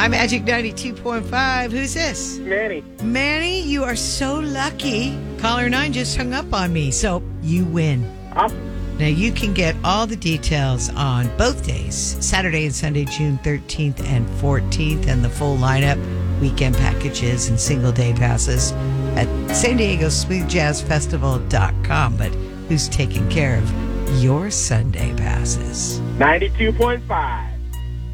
Hi, Magic 92.5. Who's this? Manny. Manny, you are so lucky. Caller 9 just hung up on me, so you win. Awesome. Now, you can get all the details on both days, Saturday and Sunday, June 13th and 14th, and the full lineup, weekend packages and single-day passes at San Diego SmoothJazzFestival.com. But who's taking care of your Sunday passes? 92.5.